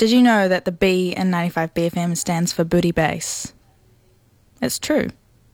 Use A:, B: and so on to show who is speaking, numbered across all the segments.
A: Did you know that the B in 95BFM stands for Booty Bass? It's true.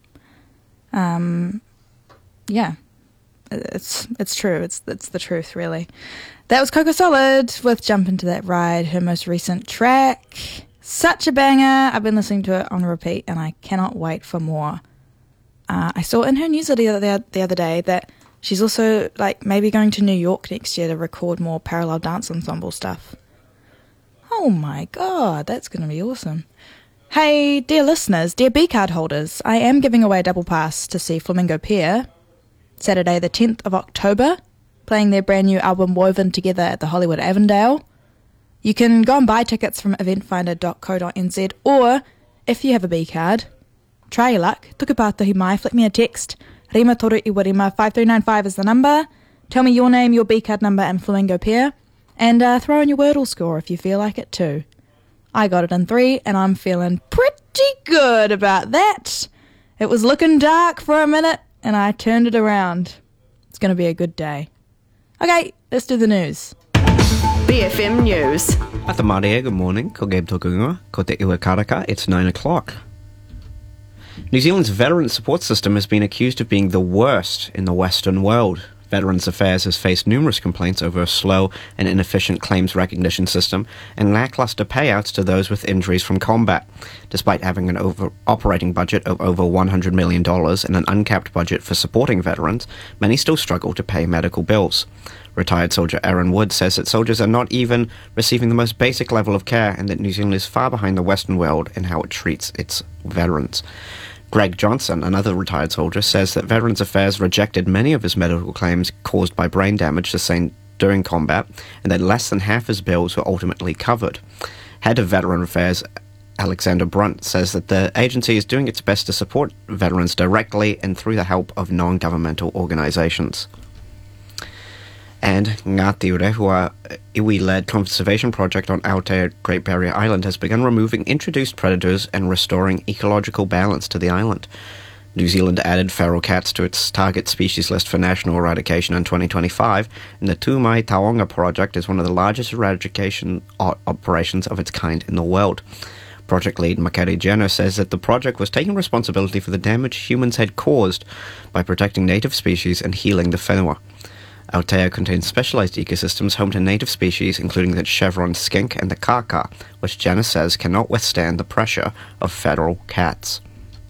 A: Yeah. It's true. It's the truth, really. That was Coco Solid with Jump Into That Ride, her most recent track. Such a banger. I've been listening to it on repeat, and I cannot wait for more. I saw in her newsletter the other day that she's also maybe going to New York next year to record more parallel dance ensemble stuff. Oh my god, that's going to be awesome. Hey, dear listeners, dear B-card holders, I am giving away a double pass to see Flamingo Pier Saturday the 10th of October, playing their brand new album Woven Together at the Hollywood Avondale. You can go and buy tickets from eventfinder.co.nz, or if you have a B-card, try your luck. Tuku pātahi mai, flick me a text. Rima toru iwa rima, 5395 is the number. Tell me your name, your B-card number, and Flamingo Pier. And throw in your Wordle score if you feel like it too. I got it in 3, and I'm feeling pretty good about that. It was looking dark for a minute, and I turned it around. It's going to be a good day. Okay, let's do the news.
B: BFM News.
C: Ata Maria, good morning. Ko Gabe Tokunga. Ko te iwa karaka. It's 9 o'clock. New Zealand's veteran support system has been accused of being the worst in the Western world. Veterans Affairs has faced numerous complaints over a slow and inefficient claims recognition system and lackluster payouts to those with injuries from combat. Despite having an operating budget of over $100 million and an uncapped budget for supporting veterans, many still struggle to pay medical bills. Retired soldier Aaron Wood says that soldiers are not even receiving the most basic level of care and that New Zealand is far behind the Western world in how it treats its veterans. Greg Johnson, another retired soldier, says that Veterans Affairs rejected many of his medical claims caused by brain damage sustained during combat, and that less than half his bills were ultimately covered. Head of Veteran Affairs, Alexander Brunt, says that the agency is doing its best to support veterans directly and through the help of non-governmental organisations. And Ngāti Rehua iwi-led conservation project on Aotea Great Barrier Island has begun removing introduced predators and restoring ecological balance to the island. New Zealand added feral cats to its target species list for national eradication in 2025, and the Tūmai Taonga project is one of the largest eradication operations of its kind in the world. Project lead Makere Jenner says that the project was taking responsibility for the damage humans had caused by protecting native species and healing the whenua. Aotea contains specialised ecosystems home to native species, including the chevron skink and the kaka, which Janice says cannot withstand the pressure of feral cats.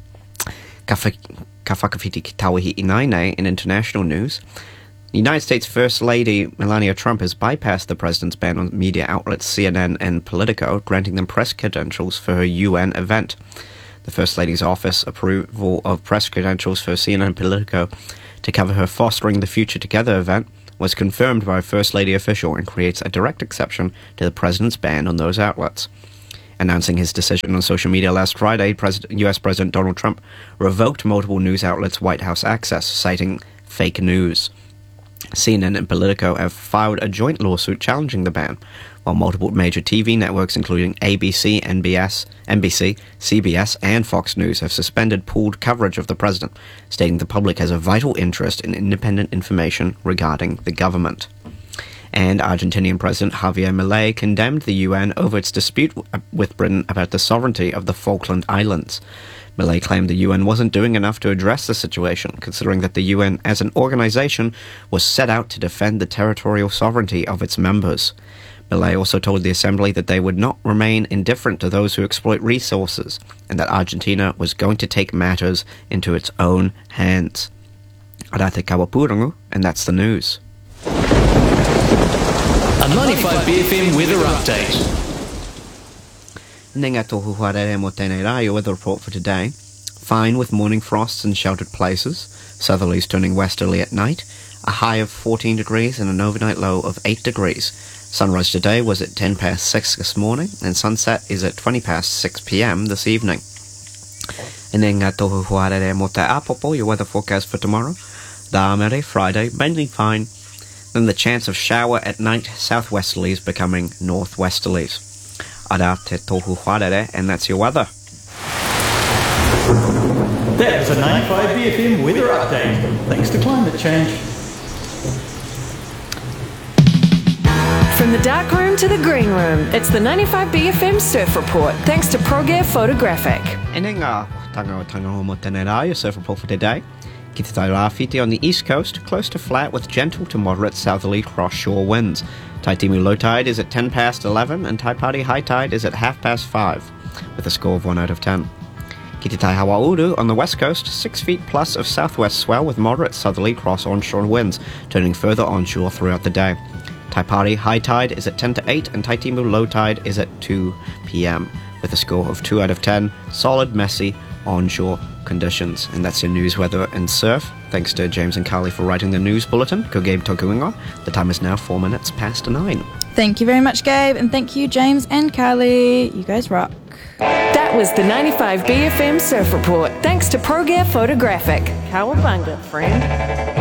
C: Ka whakawhiti ki Tawihi Inaine in international news. The United States First Lady Melania Trump has bypassed the president's ban on media outlets CNN and Politico, granting them press credentials for her UN event. The First Lady's office approval of press credentials for CNN and Politico to cover her Fostering the Future Together event was confirmed by a First Lady official and creates a direct exception to the president's ban on those outlets. Announcing his decision on social media last Friday, US President Donald Trump revoked multiple news outlets' White House access, citing fake news. CNN and Politico have filed a joint lawsuit challenging the ban, while multiple major TV networks including ABC, NBC, CBS and Fox News have suspended pooled coverage of the president, stating the public has a vital interest in independent information regarding the government. And Argentinian President Javier Milei condemned the UN over its dispute with Britain about the sovereignty of the Falkland Islands. Milei claimed the UN wasn't doing enough to address the situation, considering that the UN as an organisation was set out to defend the territorial sovereignty of its members. Milei also told the Assembly that they would not remain indifferent to those who exploit resources, and that Argentina was going to take matters into its own hands. Arate Kawapurangu, and that's the news.
D: A 95BFM weather update.
C: Nenga tohu harere mo tēnei rā, your weather report for today. Fine with morning frosts in sheltered places, southerlies turning westerly at night, a high of 14 degrees and an overnight low of 8 degrees. Sunrise today was at 10 past 6 this morning, and sunset is at 20 past 6 p.m. this evening. Nenga tohu harere mo te apopo, your weather forecast for tomorrow. Dāmere, Friday, mainly fine. Then the chance of shower at night, southwesterlies becoming northwesterlies. Ara te tohu harere, and that's your weather.
D: That was a 95BFM weather update. Thanks to climate change.
B: From the dark room to the green room, it's the 95BFM Surf Report, thanks to ProGear Photographic.
C: Ending tanga homo tēnei your surf report for today. Ki te tai rāwhiti on the east coast, close to flat with gentle to moderate southerly cross-shore winds. Taitimu low tide is at 10 past 11 and Taipari high tide is at 5:30 with a score of 1 out of 10. Ki te tai Hawauru on the west coast, 6 feet plus of southwest swell with moderate southerly cross-onshore winds, turning further onshore throughout the day. Taipari high tide is at 10 to 8 and Taitimu low tide is at 2 p.m. with a score of 2 out of 10. Solid, messy, onshore conditions. And that's your news, weather and surf. Thanks to James and Carly for writing the news bulletin. Ko Gabe toku ingoa. The time is now 4 minutes past 9.
A: Thank you very much, Gabe, and thank you, James and Carly. You guys rock.
B: That was the 95BFM Surf Report, thanks to ProGear Photographic. Cowabunga, friend.